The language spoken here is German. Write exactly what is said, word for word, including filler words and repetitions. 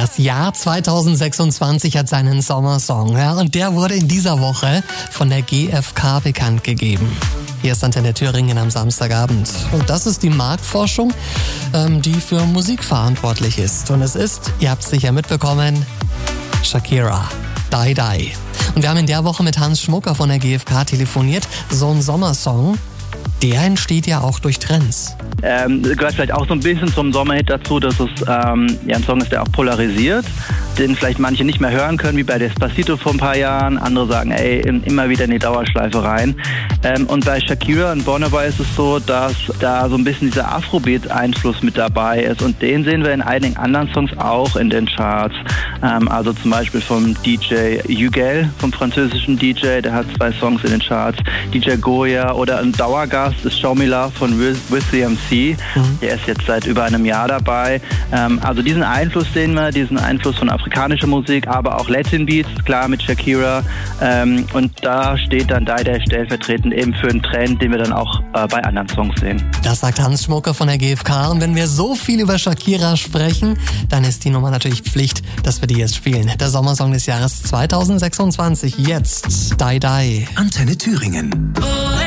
Das Jahr zweitausendsechsundzwanzig hat seinen Sommersong, ja, und der wurde in dieser Woche von der G F K bekannt gegeben. Hier ist Antenne Thüringen am Samstagabend. Und das ist die Marktforschung, ähm, die für Musik verantwortlich ist. Und es ist, ihr habt es sicher mitbekommen, Shakira, Die Die. Und wir haben in der Woche mit Hans Schmucker von der G F K telefoniert. So ein Sommersong, der entsteht ja auch durch Trends. Ähm, gehört vielleicht auch so ein bisschen zum Sommerhit dazu, dass es ähm, ja, ein Song ist, der auch polarisiert, den vielleicht manche nicht mehr hören können, wie bei Despacito vor ein paar Jahren. Andere sagen, ey, immer wieder in die Dauerschleife rein. Ähm, und bei Shakira und Burna Boy ist es so, dass da so ein bisschen dieser Afrobeat-Einfluss mit dabei ist. Und den sehen wir in einigen anderen Songs auch in den Charts. Ähm, also zum Beispiel vom D J Hugel, vom französischen D J, der hat zwei Songs in den Charts. D J Goya oder ein Dauergast ist Show Me Love von Wiz C M C. Mhm. Der ist jetzt seit über einem Jahr dabei. Ähm, also diesen Einfluss sehen wir, diesen Einfluss von afrikanischer Musik, aber auch Latin Beats, klar mit Shakira. Ähm, und da steht dann Die Die stellvertretend eben für einen Trend, den wir dann auch äh, bei anderen Songs sehen. Das sagt Hans Schmucker von der G F K. Und wenn wir so viel über Shakira sprechen, dann ist die Nummer natürlich Pflicht, dass wir die jetzt spielen. Der Sommersong des Jahres zweitausendsechsundzwanzig, jetzt Die Die. Antenne Thüringen.